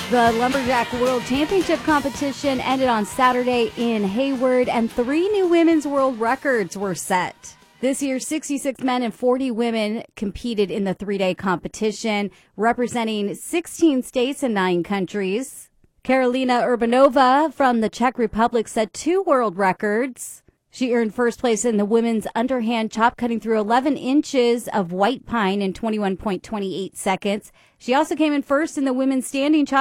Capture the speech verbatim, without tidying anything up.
The Lumberjack World Championship competition ended on Saturday in Hayward, and three new women's world records were set. This year, sixty-six men and forty women competed in the three-day competition, representing sixteen states and nine countries. Karolina Urbanova from the Czech Republic set two world records. She earned first place in the women's underhand chop, cutting through eleven inches of white pine in twenty-one point two eight seconds. She also came in first in the women's standing chop,